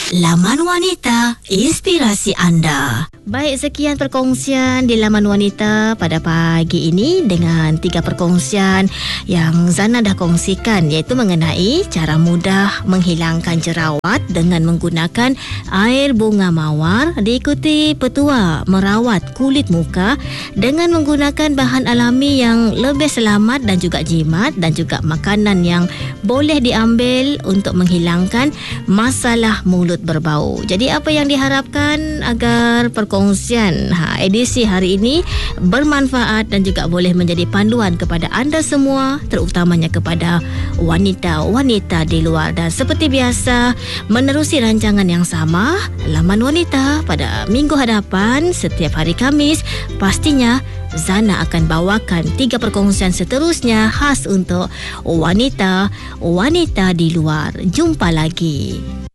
Laman Wanita, inspirasi anda. Baik, sekian perkongsian di Laman Wanita pada pagi ini dengan 3 perkongsian yang Zana dah kongsikan, iaitu mengenai cara mudah menghilangkan jerawat dengan menggunakan air bunga mawar, diikuti petua merawat kulit muka dengan menggunakan bahan alami yang lebih selamat dan juga jimat, dan juga makanan yang boleh diambil untuk menghilangkan masalah mulut berbau. Jadi apa yang diharapkan agar perkongsian edisi hari ini bermanfaat dan juga boleh menjadi panduan kepada anda semua, terutamanya kepada wanita-wanita di luar. Dan seperti biasa, menerusi rancangan yang sama, Laman Wanita pada minggu hadapan setiap hari Khamis, pastinya Zana akan bawakan 3 perkongsian seterusnya khas untuk wanita-wanita di luar. Jumpa lagi.